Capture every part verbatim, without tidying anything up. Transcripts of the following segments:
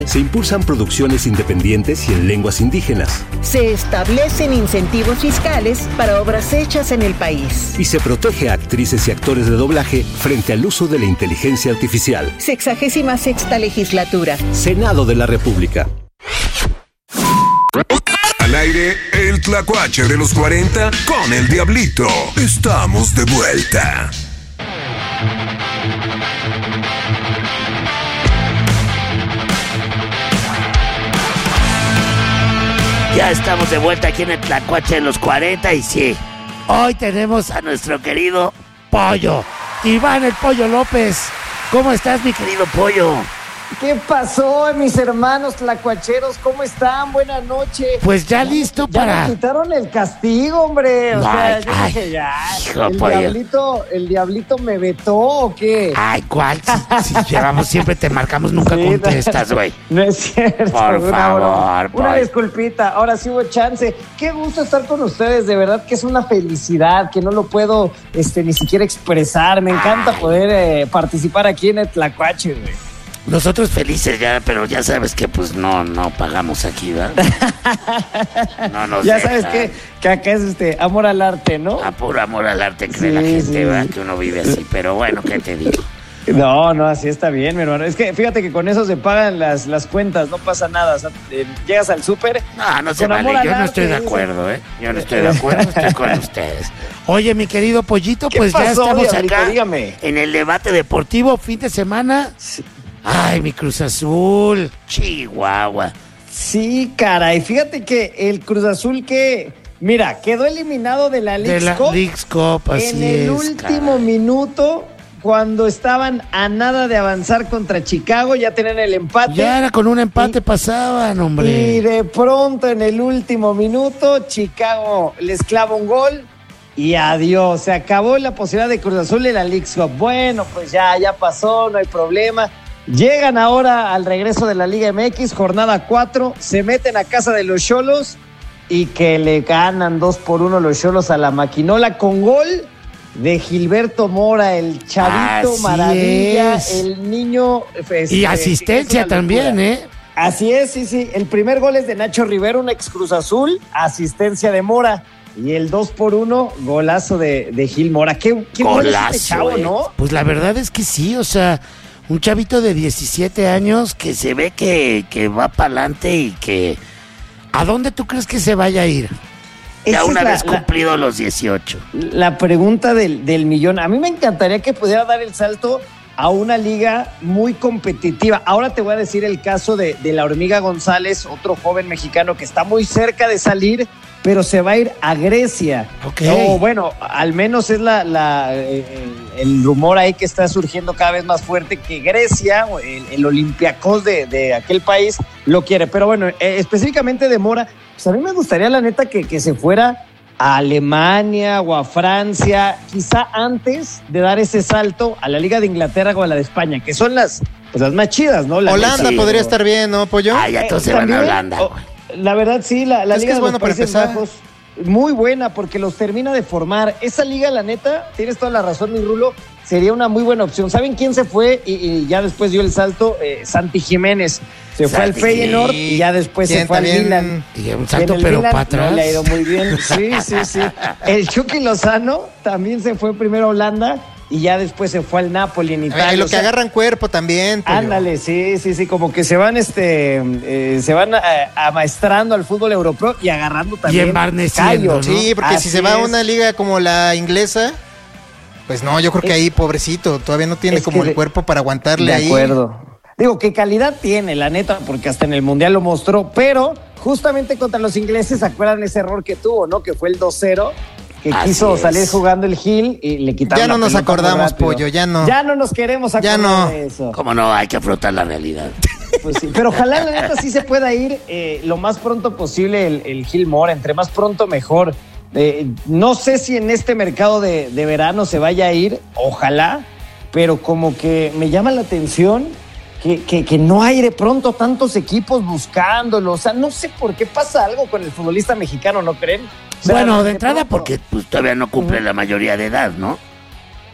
Se impulsan producciones independientes y en lenguas indígenas. Se establecen incentivos fiscales para obras hechas en el país. Y se protege a actrices y actores de doblaje frente al uso de la inteligencia artificial. Sexagésima sexta legislatura. Senado de la República. Al aire, el tlacuache de los cuarenta con el Diablito. Estamos de vuelta. Ya estamos de vuelta aquí en el Tlacuache de los cuarenta y sí, hoy tenemos a nuestro querido Pollo, Iván el Pollo López. ¿Cómo estás, mi querido Pollo? ¿Qué pasó, mis hermanos tlacuacheros? ¿Cómo están? Buenas noches. Pues ya listo ya para... me quitaron el castigo, hombre. O ay, sea, yo ay, dije, ya, hijo, el pollo. diablito, el diablito me vetó, ¿o qué? Ay, ¿cuál? Si, si llegamos, siempre te marcamos, nunca Sí, contestas, güey. No es cierto. Por una, favor, una, una pollo. disculpita. Ahora sí hubo chance. Qué gusto estar con ustedes. De verdad que es una felicidad que no lo puedo este, ni siquiera expresar. Me encanta Ay. poder eh, participar aquí en el Tlacuache, güey. Nosotros felices ya, pero ya sabes que pues no, no pagamos aquí, ¿verdad? No nos Ya dejan. sabes que, que acá es este amor al arte, ¿no? A puro amor al arte cree Sí, la gente, sí. ¿verdad? Que uno vive así, pero bueno, ¿qué te digo? No, no, así está bien, mi hermano. Es que fíjate que con eso se pagan las, las cuentas, no pasa nada. O sea, eh, llegas al súper. No, no se Con amor vale, yo al no arte, estoy de dice. acuerdo, ¿eh? Yo no estoy de acuerdo, estoy con ustedes. Oye, mi querido Pollito, ¿Qué pues ya pasó, estamos diablito? acá Dígame. en el debate deportivo, fin de semana. Ay, mi Cruz Azul, Chihuahua. Sí, caray. Fíjate que el Cruz Azul que, mira, quedó eliminado de la Leagues De la Cup Leagues Cup, así en el es, último caray. minuto, cuando estaban a nada de avanzar contra Chicago, ya tenían el empate. Ya era con un empate Y- pasaban, hombre. Y de pronto, en el último minuto, Chicago les clava un gol y adiós. Se acabó la posibilidad de Cruz Azul en la Leagues Cup. Bueno, pues ya, ya pasó, no hay problema. Llegan ahora al regreso de la Liga M X, jornada cuatro, se meten a casa de los Xolos y que le ganan dos por uno los Xolos a la Maquinola con gol de Gilberto Mora, el chavito Así maravilla, es. el niño... este, Y es asistencia una también, locura. ¿eh? Así es, sí, sí. El primer gol es de Nacho Rivero, un ex Cruz Azul, asistencia de Mora. Y el dos por uno, golazo de, de Gil Mora. Qué, qué bueno es Golazo, este chavo, eh. ¿no? Pues la verdad es que sí, o sea, un chavito de diecisiete años que se ve que, que va para adelante y que... ¿A dónde tú crees que se vaya a ir? Esa Ya es una la- vez la- cumplido los dieciocho. La pregunta del, del millón. A mí me encantaría que pudiera dar el salto a una liga muy competitiva. Ahora te voy a decir el caso de, de la Hormiga González, otro joven mexicano que está muy cerca de salir, pero se va a ir a Grecia. Ok. O bueno, al menos es la, la eh, el rumor ahí que está surgiendo cada vez más fuerte que Grecia, o el, el Olympiacos de, de aquel país, lo quiere. Pero bueno, eh, específicamente de Mora, pues a mí me gustaría la neta que, que se fuera a Alemania o a Francia, quizá antes de dar ese salto a la Liga de Inglaterra o a la de España, que son las, pues las más chidas, ¿no? La Holanda sí, podría pero- estar bien, ¿no, Pollo? Ah, ya Eh, todos se van a también, Holanda. oh, güey. la verdad, sí, la, la Es que Liga es de bueno los para Países empezar. Bajos, muy buena, porque los termina de formar. Esa liga, la neta, tienes toda la razón, mi Rulo, sería una muy buena opción. ¿Saben quién se fue y, y ya después dio el salto? Eh, Santi Jiménez. Se fue al Santi, Feyenoord y ya después se ¿quién fue al también? Milan. Y un Y salto en el pero Milan para atrás. no le ha ido muy bien. Sí, sí, sí. El Chucky Lozano también se fue primero a Holanda y ya después se fue al Napoli en Italia. Ay, lo O que sea, agarran cuerpo también, Pollo. ándale, sí, sí, sí, como que se van, este, eh, se van eh, amaestrando al fútbol europeo y agarrando también embarneciendo, callo, ¿no? Sí, porque Así si se va a es. una liga como la inglesa, pues no, yo creo que ahí, pobrecito, todavía no tiene es como que el de- cuerpo para aguantarle De ahí. acuerdo. Digo, qué calidad tiene, la neta, porque hasta en el Mundial lo mostró, pero justamente contra los ingleses, ¿se acuerdan ese error que tuvo, no? Que fue el dos cero, que Así quiso es. salir jugando el Gil y le quitaron Ya no la nos pelota muy acordamos, rápido. Pollo, ya no. Ya no nos queremos acordar Ya no. de eso. ¿Cómo no? Hay que afrontar la realidad. Pues sí, pero ojalá la neta sí se pueda ir eh, lo más pronto posible el, el Gil Mora, entre más pronto mejor. Eh, no sé si en este mercado de, de verano se vaya a ir, ojalá, pero como que me llama la atención que, que, que no hay de pronto tantos equipos buscándolo. O sea, no sé por qué pasa algo con el futbolista mexicano, ¿no creen? O sea, Bueno, de entrada pronto- porque pues, todavía no cumple la mayoría de edad, ¿no?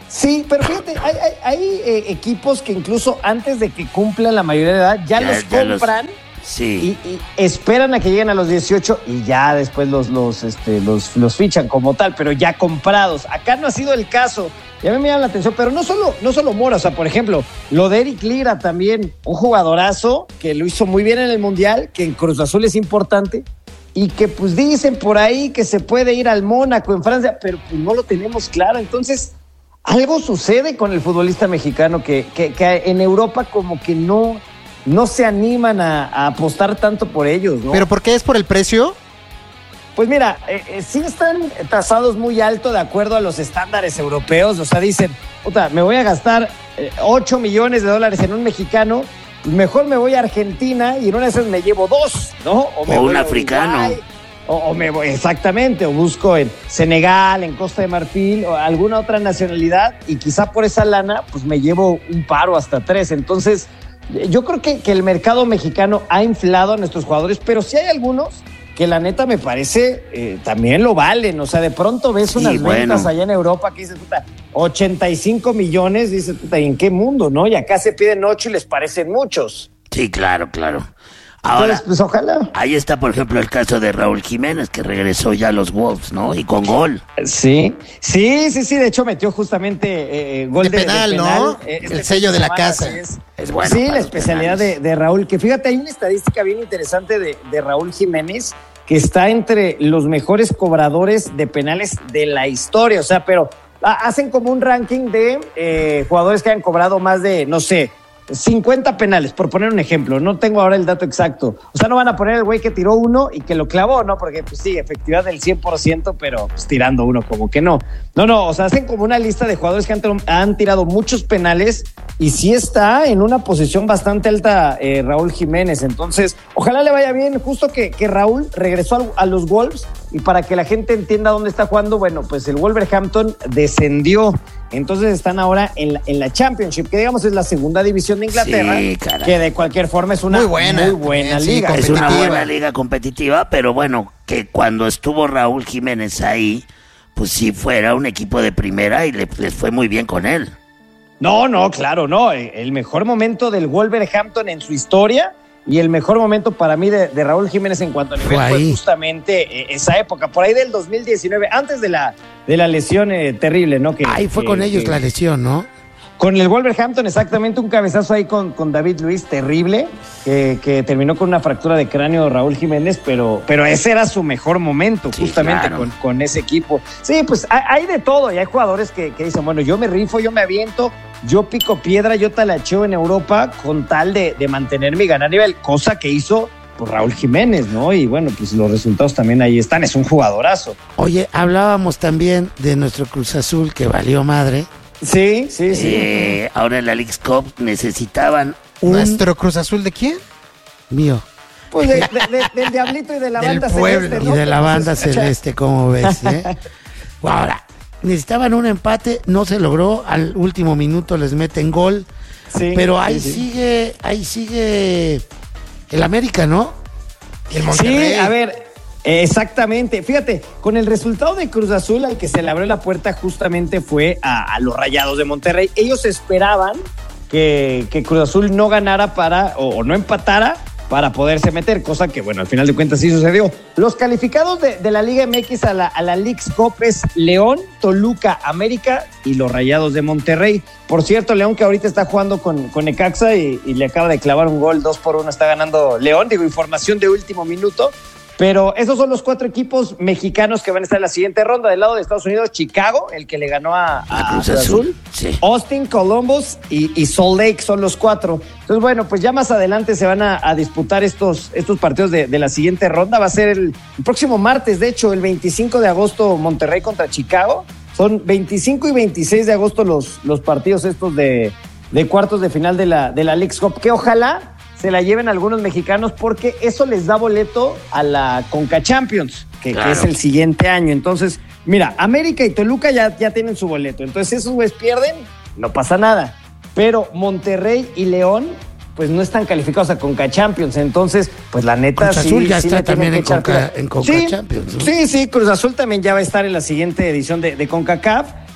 Sí, pero fíjate, hay, hay, hay eh, equipos que incluso antes de que cumplan la mayoría de edad ya, ya los ya compran los, sí. y, y esperan a que lleguen a los dieciocho y ya después los, los, este, los, los fichan como tal, pero ya comprados. Acá no ha sido el caso. Y a mí me llama la atención, pero no solo, no solo Mora, o sea, por ejemplo, lo de Eric Lira también, un jugadorazo que lo hizo muy bien en el Mundial, que en Cruz Azul es importante, y que pues dicen por ahí que se puede ir al Mónaco en Francia, pero pues no lo tenemos claro. Entonces, algo sucede con el futbolista mexicano que, que, que en Europa como que no, no se animan a, a apostar tanto por ellos, ¿no? ¿Pero por qué? ¿Es por el precio? Pues mira, eh, eh, sí están tasados muy alto de acuerdo a los estándares europeos. O sea, dicen, puta, me voy a gastar eh, ocho millones de dólares en un mexicano, pues mejor me voy a Argentina y en una de esas me llevo dos, ¿no? O, me o voy un a africano. Uruguay, o, o me voy, exactamente, o busco en Senegal, en Costa de Marfil, o alguna otra nacionalidad, y quizá por esa lana, pues me llevo un par o hasta tres. Entonces, yo creo que, que el mercado mexicano ha inflado a nuestros jugadores, pero sí hay algunos que la neta me parece eh, también lo valen. O sea, de pronto ves sí, unas bueno. ventas allá en Europa que dices, puta, ochenta y cinco millones, dices, puta, ¿y en qué mundo, no? Y acá se piden ocho y les parecen muchos. Sí, claro, claro. Ahora, Entonces, pues ojalá. Ahí está, por ejemplo, el caso de Raúl Jiménez, que regresó ya a los Wolves, ¿no? Y con gol. Sí, sí, sí, sí, de hecho metió justamente eh, gol de, de, penal, de penal, ¿no? Eh, este el sello de la semana, casa. Es, es bueno. Sí, la especialidad de, de Raúl, que fíjate, hay una estadística bien interesante de, de Raúl Jiménez, que está entre los mejores cobradores de penales de la historia. O sea, pero hacen como un ranking de eh, jugadores que han cobrado más de, no sé, cincuenta penales, por poner un ejemplo. No tengo ahora el dato exacto. O sea, no van a poner el güey que tiró uno y que lo clavó, ¿no? Porque, pues sí, efectividad del cien por ciento, pero pues tirando uno como que no. No, no, o sea, hacen como una lista de jugadores que han, han tirado muchos penales y sí está en una posición bastante alta eh, Raúl Jiménez. Entonces, ojalá le vaya bien. Justo que, que Raúl regresó a, a los Wolves, y para que la gente entienda dónde está jugando, bueno, pues el Wolverhampton descendió. Entonces están ahora en la, en la Championship, que digamos es la segunda división de Inglaterra, sí, que de cualquier forma es una muy buena, muy buena sí, liga. Es una buena liga competitiva, pero bueno, que cuando estuvo Raúl Jiménez ahí, pues sí fuera un equipo de primera y le, les fue muy bien con él. No, no, claro, no. El mejor momento del Wolverhampton en su historia y el mejor momento para mí de, de Raúl Jiménez en cuanto a nivel fue, fue justamente eh, esa época, por ahí del dos mil diecinueve, antes de la, de la lesión eh, terrible, ¿no? Que, ahí fue que, con ellos que, la lesión, ¿no? Con el Wolverhampton, exactamente, un cabezazo ahí con, con David Luiz, terrible, que, que terminó con una fractura de cráneo Raúl Jiménez, pero, pero ese era su mejor momento, sí, justamente claro. con, con ese equipo. Sí, pues hay, hay de todo, y hay jugadores que, que dicen, bueno, yo me rifo, yo me aviento, yo pico piedra, yo talacheo en Europa con tal de, de mantenerme y ganar nivel, cosa que hizo pues, Raúl Jiménez, ¿no? Y bueno, pues los resultados también ahí están, es un jugadorazo. Oye, hablábamos también de nuestro Cruz Azul, que valió madre. Sí, sí, sí. Eh, ahora en la Leagues Cup necesitaban un... ¿Nuestro Cruz Azul de quién? Mío. Pues de, de, de, del Diablito y de la del banda pueblo, celeste, ¿no? Y de la banda celeste, ¿cómo ves? Eh? Ahora, necesitaban un empate, no se logró, al último minuto les meten gol, sí, pero ahí sí, sí. sigue, ahí sigue el América, ¿no? Y el Monterrey. Sí, a ver... Exactamente, fíjate, con el resultado de Cruz Azul al que se le abrió la puerta justamente fue a, a los Rayados de Monterrey. Ellos esperaban que, que Cruz Azul no ganara para o, o no empatara para poderse meter, cosa que bueno, al final de cuentas sí sucedió. Los calificados de, de la Liga M X a la, a la Leagues Cup es León, Toluca, América y los Rayados de Monterrey. Por cierto, León que ahorita está jugando con, con Necaxa y, y le acaba de clavar un gol, dos por uno está ganando León, digo, información de último minuto. Pero esos son los cuatro equipos mexicanos que van a estar en la siguiente ronda. Del lado de Estados Unidos, Chicago, el que le ganó a, a, a Cruz Azul. Azul. Sí. Austin, Columbus y, y Salt Lake son los cuatro. Entonces, bueno, pues ya más adelante se van a, a disputar estos, estos partidos de, de la siguiente ronda. Va a ser el, el próximo martes, de hecho, el veinticinco de agosto, Monterrey contra Chicago. Son veinticinco y veintiséis de agosto los, los partidos estos de, de cuartos de final de la, de la Leagues Cup, que ojalá se la lleven algunos mexicanos porque eso les da boleto a la Conca Champions, que, claro. que es el siguiente año. Entonces, mira, América y Toluca ya, ya tienen su boleto. Entonces, esos güeyes pierden, no pasa nada. Pero Monterrey y León, pues no están calificados a Conca Champions. Entonces, pues la neta, Cruz sí. Azul ya sí está también en Conca, en Conca sí, Champions, ¿no? Sí, sí, Cruz Azul también ya va a estar en la siguiente edición de, de CONCACAF.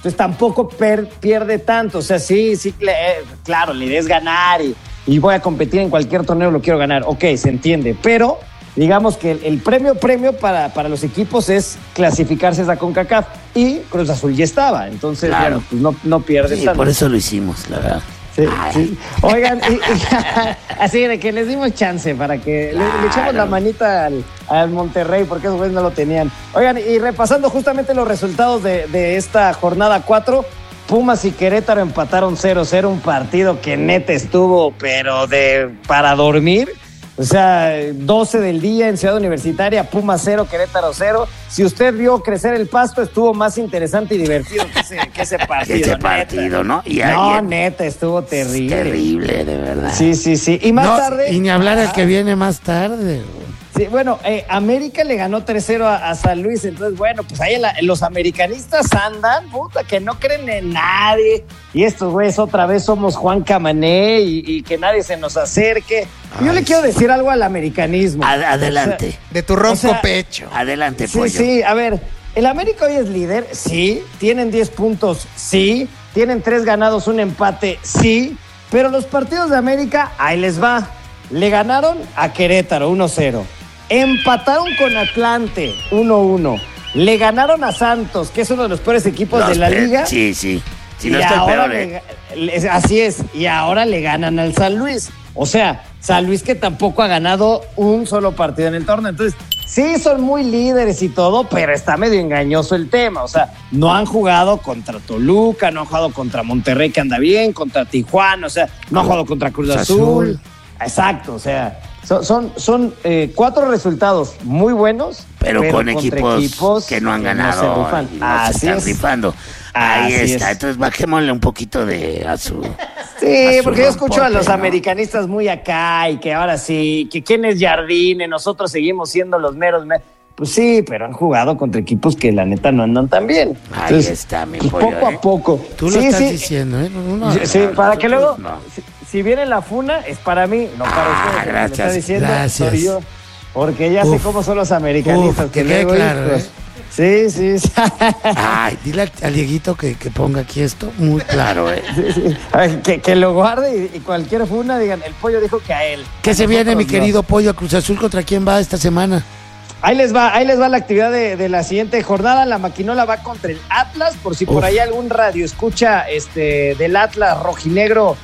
Entonces tampoco per, pierde tanto. O sea, sí, sí, eh, claro, la idea es ganar y, y voy a competir en cualquier torneo, lo quiero ganar. Ok, se entiende. Pero digamos que el, el premio, premio para, para los equipos es clasificarse a esa CONCACAF. Y Cruz Azul ya estaba. Entonces, Claro. bueno, pues no, no pierde Sí, tanto. por eso lo hicimos, la verdad. Sí, sí. Oigan, y- y- así de que les dimos chance para que le, le echamos la manita al, al Monterrey, porque esos güeyes no lo tenían. Oigan, y repasando justamente los resultados de, de esta jornada cuatro, Pumas y Querétaro empataron cero cero, un partido que neta estuvo, pero de para dormir. O sea, doce del día en Ciudad Universitaria, Pumas cero, Querétaro cero. Si usted vio crecer el pasto, estuvo más interesante y divertido que ese, que ese partido. Ese neta. partido, ¿no? Y No, alguien- neta, estuvo terrible. Terrible, de verdad. Sí, sí, sí. Y más No, tarde. y ni hablar al que viene más tarde. güey. Sí, bueno, eh, América le ganó tres cero a, a San Luis. Entonces, bueno, pues ahí la- los americanistas andan, puta, que no creen en nadie. Y estos güeyes otra vez somos Juan Camané y, y que nadie se nos acerque. Y yo le quiero decir algo al americanismo. Ad- adelante, De tu ronco O sea, pecho. adelante, Sí, pollo. sí, a ver, el América hoy es líder, sí, tienen diez puntos, sí, tienen tres ganados, un empate, sí, pero los partidos de América, ahí les va. Le ganaron a Querétaro uno cero, empataron con Atlante uno uno, le ganaron a Santos, que es uno de los peores equipos Los de la pe- liga. Sí, sí. Si y no estoy ahora peor, le eh. ga- le- así es, y ahora le ganan al San Luis. O sea, San Luis que tampoco ha ganado un solo partido en el torneo. Entonces, sí son muy líderes y todo, pero está medio engañoso el tema. O sea, no han jugado contra Toluca, no han jugado contra Monterrey, que anda bien, contra Tijuana, o sea, no han jugado contra Cruz Cruz Azul. Azul. Exacto, o sea, son, son, son eh, cuatro resultados muy buenos, Pero, con contra equipos, que no han ganado, se rifan. y no Así se están es. rifando. Ahí Así está. es. Entonces bajémosle un poquito de a su. Sí, a su porque yo escucho a rompope, los ¿no? americanistas muy acá y que ahora sí, que quién es Jardine, nosotros seguimos siendo los meros. me- Pues sí, pero han jugado contra equipos que la neta no andan tan bien. Ahí está, mi pues, pollo, poco ¿eh? a poco. Tú lo Sí, estás sí. diciendo, ¿eh? No, no, Sí, sí, no, para que luego, nosotros no. si, si viene la funa, es para mí, no para Ah, ustedes. que me gracias, está diciendo, gracias. soy yo. Porque ya sé Uf, cómo son los americanistas. uf, que quede luego, claro, hijos. ¿eh? Sí, sí, sí. Ay, dile al, al Dieguito que, que ponga aquí esto muy claro. Claro, ¿eh? Sí, sí. Ay, que, que lo guarde y, y cualquier funa digan, el pollo dijo que a él. ¿Qué A se viene, mi nosotros no. querido Pollo, a Cruz Azul? ¿Contra quién va esta semana? Ahí les va, ahí les va la actividad de, de la siguiente jornada. La maquinola va contra el Atlas, por si por Uf. ahí algún radio escucha este, del Atlas rojinegro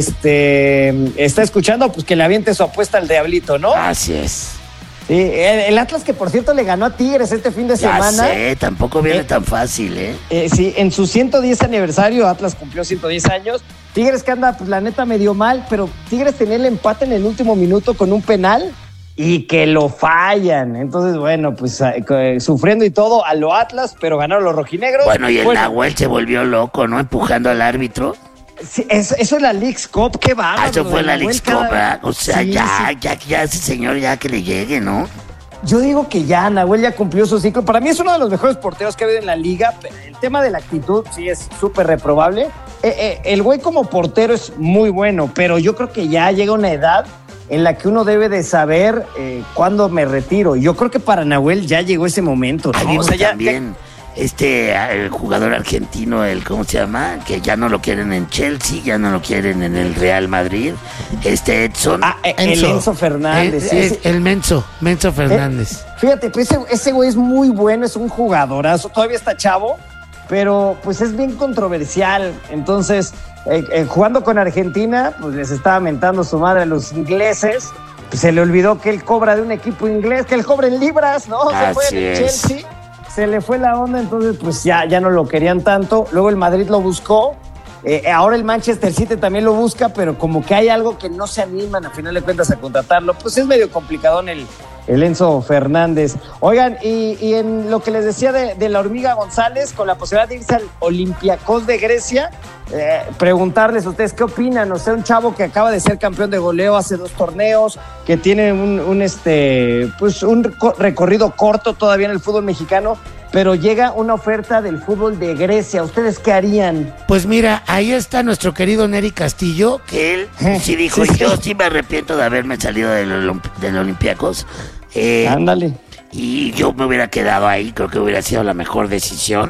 este, está escuchando, pues que le aviente su apuesta al Diablito, ¿no? Así es. Sí, el, el Atlas que por cierto le ganó a Tigres este fin de Ya semana. sé, tampoco viene Eh, tan fácil, ¿eh? Eh, sí, en su ciento diez aniversario, Atlas cumplió ciento diez años. Tigres que anda, pues la neta, medio mal, pero Tigres tenía el empate en el último minuto con un penal y que lo fallan. Entonces, bueno, pues eh, eh, sufriendo y todo a lo Atlas, pero ganaron los rojinegros. Bueno, y el Nahuel se volvió loco, ¿no? Empujando al árbitro. Sí, eso, eso es la Leagues Cup, qué va. Ah, eso fue la League Cup, ¿verdad? O sea, Sí, ya, sí. ya, ya, ese señor ya que le llegue, ¿no? Yo digo que ya, Nahuel ya cumplió su ciclo. Para mí es uno de los mejores porteros que ha habido en la liga. Pero el tema de la actitud sí es súper reprobable. Eh, eh, el güey como portero es muy bueno, pero yo creo que ya llega una edad en la que uno debe de saber eh, cuándo me retiro. Yo creo que para Nahuel ya llegó ese momento, ¿no? Ahí O vimos sea, ya- también este el jugador argentino, el ¿cómo se llama? Que ya no lo quieren en Chelsea, ya no lo quieren en el Real Madrid. Este Edson. Ah, eh, el Enzo. Enzo Fernández. El, sí, el- sí. el Menso, Menso Fernández. Fíjate, pues ese, ese güey es muy bueno, es un jugadorazo, todavía está chavo, pero pues es bien controversial. Entonces, eh, eh, jugando con Argentina, pues les estaba mentando su madre a los ingleses. Pues se le olvidó que él cobra de un equipo inglés, que él cobra en libras, ¿no? Se fue Así en el es. Chelsea, se le fue la onda, entonces pues ya, ya no lo querían tanto. Luego el Madrid lo buscó. Eh, ahora el Manchester City también lo busca, pero como que hay algo que no se animan a final de cuentas a contratarlo, pues es medio complicado en el, el Enzo Fernández. Oigan, y, y en lo que les decía de, de la Hormiga González, con la posibilidad de irse al Olympiacos de Grecia, eh, preguntarles a ustedes qué opinan. O sea, un chavo que acaba de ser campeón de goleo hace dos torneos, que tiene un, un, este, pues un reco- recorrido corto todavía en el fútbol mexicano, pero llega una oferta del fútbol de Grecia. ¿Ustedes qué harían? Pues mira, ahí está nuestro querido Neri Castillo. Que él sí dijo, Sí, sí. yo sí me arrepiento de haberme salido del, Olymp- del Olympiacos. Eh, Ándale. y yo me hubiera quedado ahí, creo que hubiera sido la mejor decisión.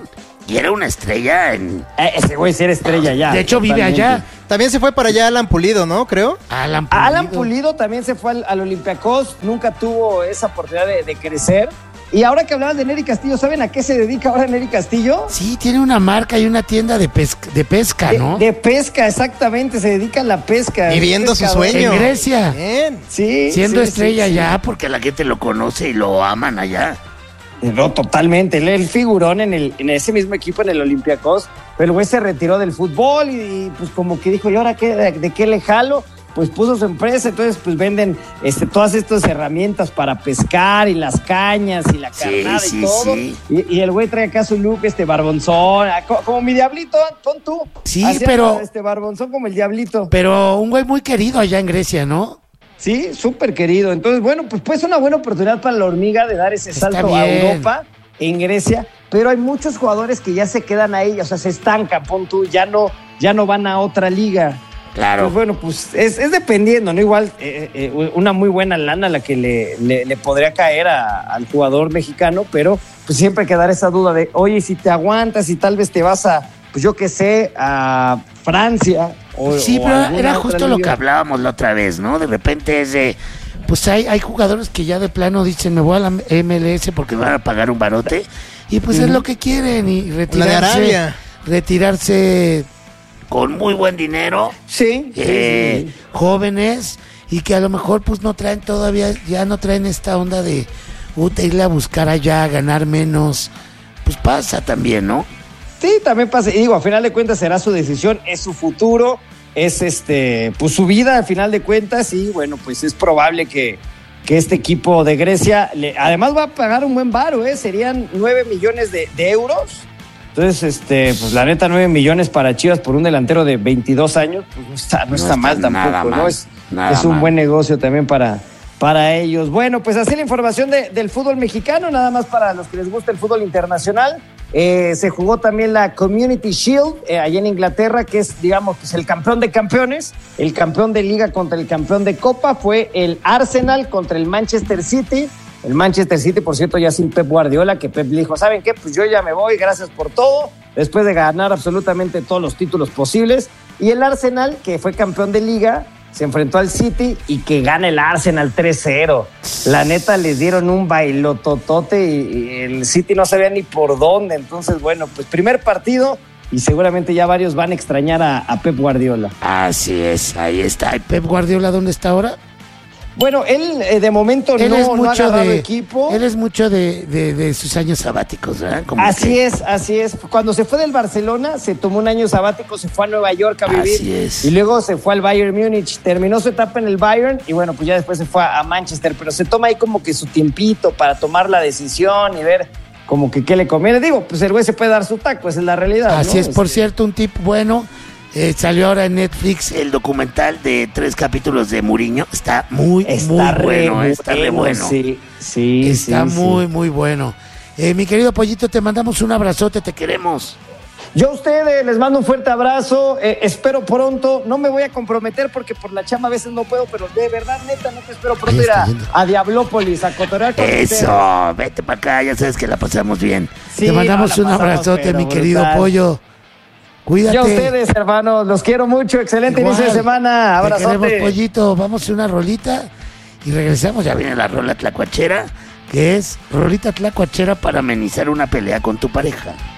Y era una estrella en... Eh, ese güey sí era estrella ya. De hecho, vive totalmente. allá. También se fue para allá Alan Pulido, ¿no? Creo. Alan Pulido. Alan Pulido también se fue al, al Olympiacos, nunca tuvo esa oportunidad de, de crecer. Y ahora que hablabas de Nery Castillo, ¿saben a qué se dedica ahora Nery Castillo? Sí, tiene una marca y una tienda de pesca, de pesca, De, ¿no? de pesca, exactamente, se dedica a la pesca. Viviendo Es su pescador. sueño. En Grecia. Bien. Sí. Siendo sí, estrella sí, sí. ya. Porque la gente lo conoce y lo aman allá. No, totalmente. Él el figurón en, el, en ese mismo equipo, en el Olympiacos. Pero el güey se retiró del fútbol y, y, pues como que dijo, ¿y ahora qué, de, de qué le jalo? Pues puso su empresa, entonces pues venden este, todas estas herramientas para pescar y las cañas y la Sí, carnada sí, y todo. sí. Y, y el güey trae acá su look, este barbonzón, ah, co- como mi diablito, pon tú. Sí, Así pero- anda, Este barbonzón como el diablito. Pero un güey muy querido allá en Grecia, ¿no? Sí, súper querido. Entonces, bueno, pues pues una buena oportunidad para la hormiga de dar ese Está salto a bien. Europa, en Grecia, pero hay muchos jugadores que ya se quedan ahí, o sea, se estancan, pon tú, ya no, ya no van a otra liga. Claro. Pues bueno, pues es, es dependiendo, ¿no? Igual eh, eh, una muy buena lana la que le, le, le podría caer a- al jugador mexicano, pero pues siempre quedar esa duda de, oye, si te aguantas y tal vez te vas a, pues yo qué sé, a Francia o Sí, o pero alguna era otra justo lo liga. Que hablábamos la otra vez, ¿no? De repente es de... Pues hay, hay jugadores que ya de plano dicen, me voy a la M L S porque Van a pagar un barote. Y pues es lo que quieren y La de retirarse. Arabia. Retirarse Con muy buen dinero. Sí, sí, Eh, sí. jóvenes y que a lo mejor pues no traen todavía, ya no traen esta onda de puta, irle a buscar allá, ganar menos. Pues pasa también, ¿no? Sí, también pasa. Y digo, a final de cuentas será su decisión, es su futuro, es este, pues su vida a final de cuentas. Y bueno, pues es probable que, que este equipo de Grecia, le, además va a pagar un buen varo, ¿eh? Serían nueve millones de, de euros. Entonces, este, pues la neta, nueve millones para Chivas por un delantero de veintidós años, pues no está, no No está está mal nada tampoco, ¿no? mal, Es, nada es un mal. buen negocio también para, para ellos. Bueno, pues así la información de- del fútbol mexicano, nada más para los que les gusta el fútbol internacional. Eh, se jugó también la Community Shield eh, allá en Inglaterra, que es, digamos, pues el campeón de campeones. El campeón de liga contra el campeón de copa fue el Arsenal contra el Manchester City. El Manchester City, por cierto, ya sin Pep Guardiola, que Pep le dijo, ¿saben qué? Pues yo ya me voy, gracias por todo, después de ganar absolutamente todos los títulos posibles. Y el Arsenal, que fue campeón de liga, se enfrentó al City y que gana el Arsenal tres cero. La neta, les dieron un bailototote y, y el City no sabía ni por dónde. Entonces, bueno, pues primer partido y seguramente ya varios van a extrañar a, a Pep Guardiola. Así es, ahí está. Ay, Pep Guardiola, ¿dónde está ahora? Bueno, él eh, de momento Él no, es no ha mucho agarrado de equipo. Él es mucho de, de, de sus años Sabáticos, ¿verdad? Como Así que- es, así es. Cuando se fue del Barcelona, se tomó un año sabático, se fue a Nueva York a vivir. Así es. Y luego se fue al Bayern Múnich. Terminó su etapa en el Bayern y bueno, pues ya después se fue a Manchester. Pero se toma ahí como que su tiempito para tomar la decisión y ver como que qué le conviene. Digo, pues el güey se puede dar su taco, esa es la realidad. Así ¿no? es, por Este, cierto, un tip bueno. eh, salió ahora en Netflix. El documental de tres capítulos de Mourinho está muy, Está muy re bueno. Está re bueno. Sí, sí, Está sí, muy, sí. muy bueno. Eh, mi querido Pollito, te mandamos un abrazote, te queremos. Yo a ustedes les mando un fuerte abrazo, eh, espero pronto, no me voy a comprometer porque por la chamba a veces no puedo, pero de verdad, neta, no te espero pronto Ahí ir está a, yendo. a Diablópolis, a cotorrear con ustedes. Eso, vete para acá, ya sabes que la pasamos bien. Sí, te mandamos no, la un pasamos, abrazote, pero mi querido brutal. Pollo. Cuídate. Yo a ustedes, hermanos, los quiero mucho, excelente Igual. inicio de semana, Te queremos, abrazote. Pollito. Vamos a una rolita y regresamos. Ya Ya viene la rola tlacuachera, que es rolita tlacuachera para amenizar una pelea con tu pareja.